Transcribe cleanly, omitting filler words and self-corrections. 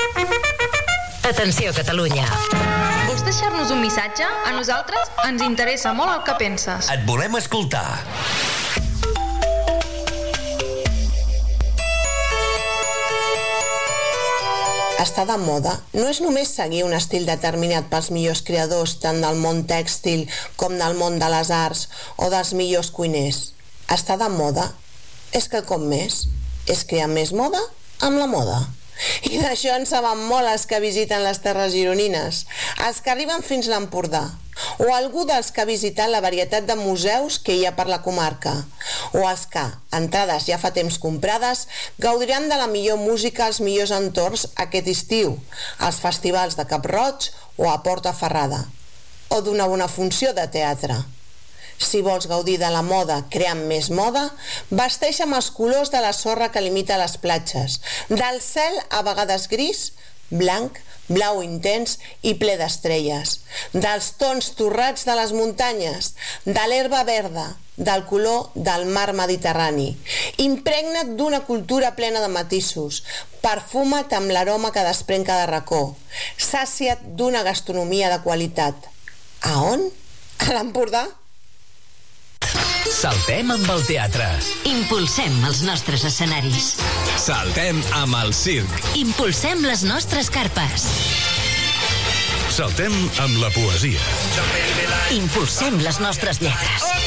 Atenció, Catalunya. Vols deixar-nos un missatge? A nosaltres ens interessa molt el que penses. Et volem escoltar. Estar de moda no és només seguir un estil determinat pels millors creadors tant del món tèxtil com del món de les arts o dels millors cuiners. Estar de moda és quelcom més. És crear més moda amb la moda. I d'això en saben molt els que visiten les terres gironines, els que arriben fins l'Empordà, o algú dels que ha visitat la varietat de museus que hi ha per la comarca, o els que, entrades ja fa temps comprades, gaudiran de la millor música als millors entorns aquest estiu, als festivals de Cap-roig o a Portaferrada, o d'una bona funció de teatre. Si vols gaudir de la moda creant més moda, vesteix amb els colors de la sorra que limita les platges, del cel a vegades gris, blanc, blau intens i ple d'estrelles, dels tons torrats de les muntanyes, de l'herba verda, del color del mar Mediterrani. Impregna't d'una cultura plena de matisos, perfuma't amb l'aroma que desprèn cada racó, sàcia't d'una gastronomia de qualitat. A on? A l'Empordà? Saltem amb el teatre. Impulsem els nostres escenaris. Saltem amb el circ. Impulsem les nostres carpes. Saltem amb la poesia. Impulsem les nostres lletres.